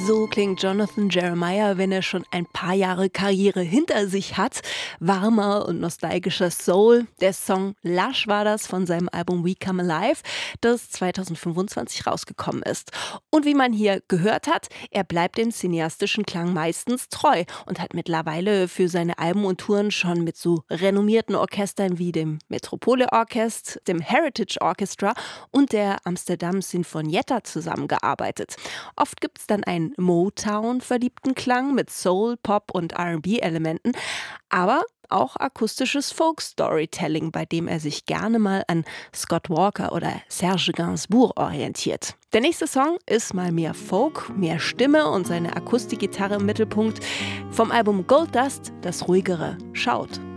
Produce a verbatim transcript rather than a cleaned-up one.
So klingt Jonathan Jeremiah, wenn er schon ein paar Jahre Karriere hinter sich hat. Warmer und nostalgischer Soul. Der Song Lush war das von seinem Album We Come Alive, das zwanzig fünfundzwanzig rausgekommen ist. Und wie man hier gehört hat, er bleibt dem cineastischen Klang meistens treu und hat mittlerweile für seine Alben und Touren schon mit so renommierten Orchestern wie dem Metropole Orchest, dem Heritage Orchestra und der Amsterdam Sinfonietta zusammengearbeitet. Oft gibt es dann einen Motown-verliebten Klang mit Soul, Pop und R and B-Elementen, aber auch akustisches Folk-Storytelling, bei dem er sich gerne mal an Scott Walker oder Serge Gainsbourg orientiert. Der nächste Song ist mal mehr Folk, mehr Stimme und seine Akustikgitarre im Mittelpunkt. Vom Album Gold Dust das ruhigere Shout.